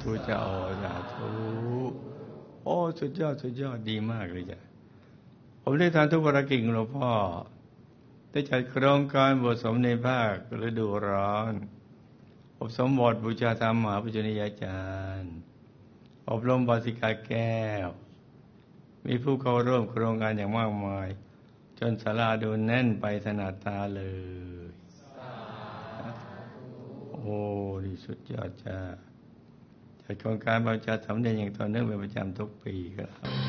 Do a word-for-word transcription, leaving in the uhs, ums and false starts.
ธุเจ้าสาธุโอ้สุดยอดสุดยอดดีมากเลยจ้ะผมได้ทำทุกภารกิจของหลวงพ่อได้จัดโครงการบวชสมในภาคฤดูร้อนอบสมบทบูชาธรรมมหาปุจจนิยาจารย์อบรมบาสิกาแก้วมีผู้เข้าร่วมโครงการอย่างมากมายจนศาลาดูแน่นไปถนัดตาเลยโอ้ดีสุดยอดจ้าจัดโครงการบริจาคสำเร็จอย่างต่อเนื่องเป็นประจำทุกปีครับ